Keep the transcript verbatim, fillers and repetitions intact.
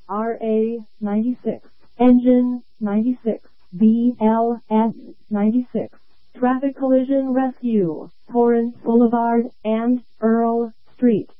R A ninety-six, Engine ninety-six, B L S ninety-six, Traffic Collision Rescue, Torrance Boulevard and Earl Street.